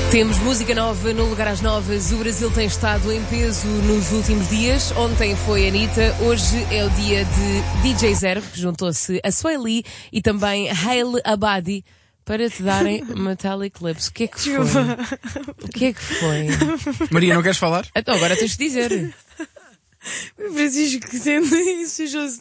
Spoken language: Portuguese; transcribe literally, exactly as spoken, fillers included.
Temos música nova no Lugar às Novas. O Brasil tem estado em peso nos últimos dias. Ontem foi a Anitta, hoje é o dia de D J Zero, que juntou-se a Sway Lee e também Haile Abadi para te darem Metallic Lips. O que é que foi? O que é que foi? Maria, não queres falar? Então agora tens de dizer. Francisco, que sendo isso,